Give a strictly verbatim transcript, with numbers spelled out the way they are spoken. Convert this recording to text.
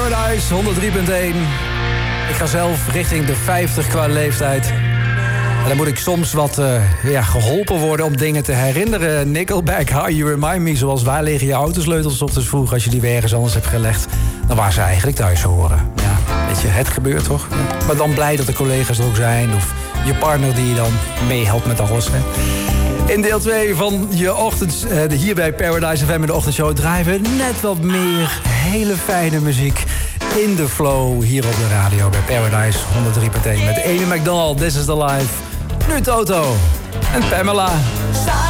Paradise, honderd drie punt één. Ik ga zelf richting de vijftig qua leeftijd. En dan moet ik soms wat uh, ja, geholpen worden om dingen te herinneren. Nickelback, How You Remind Me. Zoals waar liggen je autosleutels 's ochtends vroeg als je die weer ergens anders hebt gelegd. Dan waar ze eigenlijk thuis horen. Ja, weet je, het gebeurt toch? Ja. Maar dan blij dat de collega's er ook zijn. Of je partner die je dan meehelpt met alles. Hè. In deel twee van je ochtend, uh, hier bij Paradise F M in de ochtendshow, draaien we net wat meer hele fijne muziek in de flow hier op de radio bij Paradise honderd drie punt één met Amy McDonald, This is the Life. Nu Toto en Pamela.